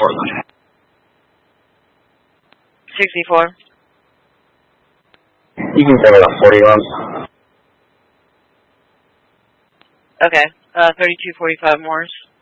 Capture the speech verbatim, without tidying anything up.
Portland. sixty-four. You can cover that forty-one. Okay, uh, thirty-two forty-five Morse.